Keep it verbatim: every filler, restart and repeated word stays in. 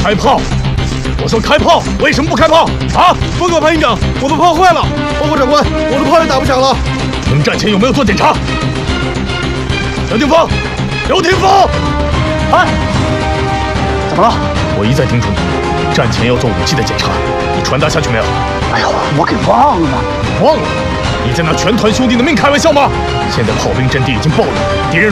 开炮！我说开炮，为什么不开炮？啊！ 报告潘营长，我的炮坏了。报告长官，我的炮也打不响了。 你们战前有没有做检查？刘霆锋，刘霆锋！ 哎，怎么了？ 我一再叮嘱你，战前要做武器的检查，你传达下去没有？ 哎呦，我给忘了。 忘了？你在拿全团兄弟的命开玩笑吗？现在炮兵阵地已经爆了，敌人